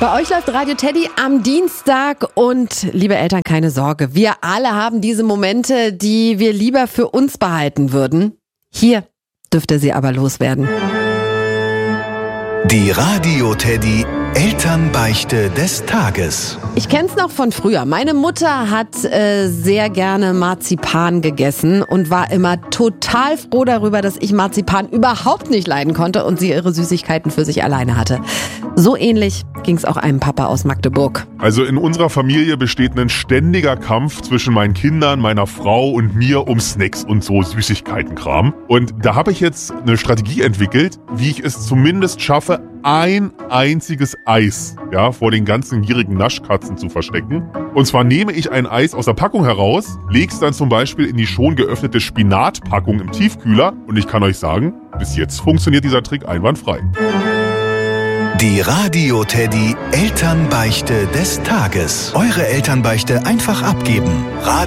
Bei euch läuft Radio Teddy am Dienstag und liebe Eltern, keine Sorge. Wir alle haben diese Momente, die wir lieber für uns behalten würden. Hier dürft ihr sie aber loswerden. Die Radio Teddy Elternbeichte des Tages. Ich kenn's noch von früher. Meine Mutter hat sehr gerne Marzipan gegessen und war immer total froh darüber, dass ich Marzipan überhaupt nicht leiden konnte und sie ihre Süßigkeiten für sich alleine hatte. So ähnlich ging's auch einem Papa aus Magdeburg. Also in unserer Familie besteht ein ständiger Kampf zwischen meinen Kindern, meiner Frau und mir um Snacks und so Süßigkeitenkram. Und da habe ich jetzt eine Strategie entwickelt, wie ich es zumindest schaffe, ein einziges Eis vor den ganzen gierigen Naschkatzen zu verstecken. Und zwar nehme ich ein Eis aus der Packung heraus, lege es dann zum Beispiel in die schon geöffnete Spinatpackung im Tiefkühler und ich kann euch sagen, bis jetzt funktioniert dieser Trick einwandfrei. Die Radio Teddy Elternbeichte des Tages. Eure Elternbeichte einfach abgeben.